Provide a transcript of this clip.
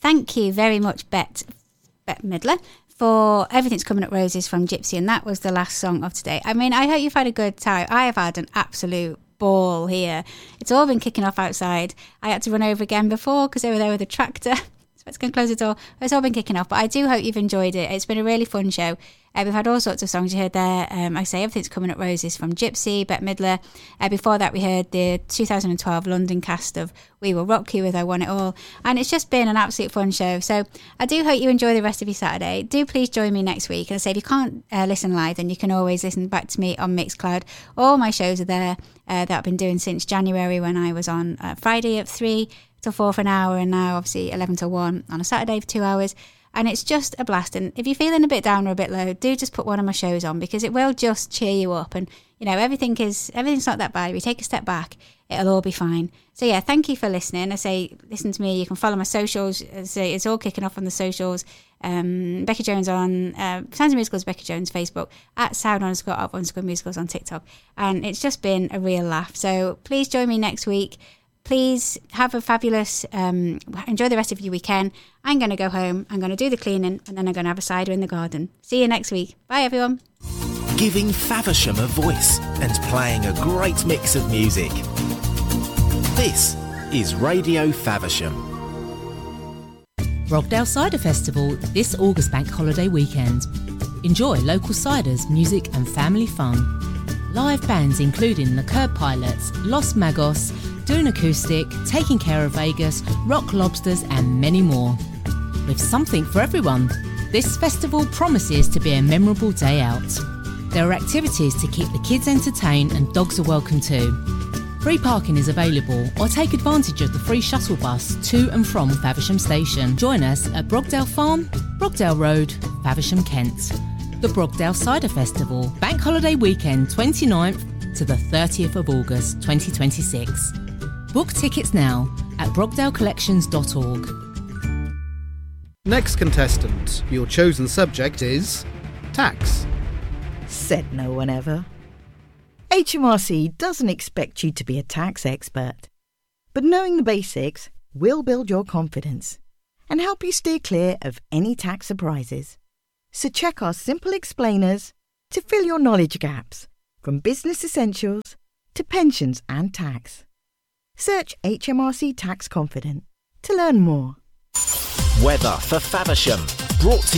thank you very much, Bette Midler, for Everything's Coming Up Roses from Gypsy, and that was the last song of today. I mean, I hope you've had a good time. I have had an absolute ball here. It's all been kicking off outside. I had to run over again before because they were there with a tractor. So it's going to close the door. It's all been kicking off, but I do hope you've enjoyed it. It's been a really fun show. We've had all sorts of songs. You heard there, I say Everything's Coming Up Roses from Gypsy, Bette Midler. Before that, we heard the 2012 London cast of We Will Rock You with I Want It All. And it's just been an absolute fun show. So I do hope you enjoy the rest of your Saturday. Do please join me next week. And I say, if you can't listen live, then you can always listen back to me on Mixcloud. All my shows are there that I've been doing since January, when I was on Friday at 3 till 4 for an hour, and now obviously 11 till 1 on a Saturday for 2 hours. And it's just a blast. And if you're feeling a bit down or a bit low, do just put one of my shows on, because it will just cheer you up. And, you know, everything's not that bad. If you take a step back, it'll all be fine. So, yeah, thank you for listening. I say, listen to me. You can follow my socials. I say, it's all kicking off on the socials. Becky Jones on Sounds of Musicals, Becky Jones, Facebook, at sound_of_musicals on TikTok. And it's just been a real laugh. So please join me next week. Please have a fabulous, enjoy the rest of your weekend. I'm going to go home, I'm going to do the cleaning, and then I'm going to have a cider in the garden. See you next week. Bye, everyone. Giving Faversham a voice and playing a great mix of music. This is Radio Faversham. Brogdale Cider Festival this August bank holiday weekend. Enjoy local ciders, music and family fun. Live bands including the Curb Pilots, Los Magos, Dune Acoustic, Taking Care of Vegas, Rock Lobsters and many more. With something for everyone, this festival promises to be a memorable day out. There are activities to keep the kids entertained and dogs are welcome too. Free parking is available, or take advantage of the free shuttle bus to and from Faversham Station. Join us at Brogdale Farm, Brogdale Road, Faversham, Kent. The Brogdale Cider Festival, bank holiday weekend 29th to the 30th of August 2026. Book tickets now at brogdalecollections.org. Next contestant, your chosen subject is tax. Said no one ever. HMRC doesn't expect you to be a tax expert, but knowing the basics will build your confidence and help you steer clear of any tax surprises. So check our simple explainers to fill your knowledge gaps, from business essentials to pensions and tax. Search HMRC Tax Confident to learn more. Weather for Faversham, brought to